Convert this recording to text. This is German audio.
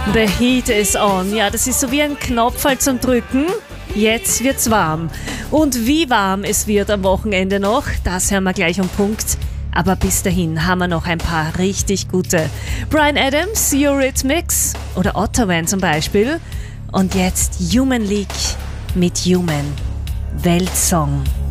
The heat is on. Ja, das ist so wie ein Knopf halt zum Drücken. Jetzt wird's warm. Und wie warm es wird am Wochenende noch, das hören wir gleich um Punkt. Aber bis dahin haben wir noch ein paar richtig gute. Bryan Adams, Eurythmics oder Ottawa zum Beispiel. Und jetzt Human League mit Human. Weltsong.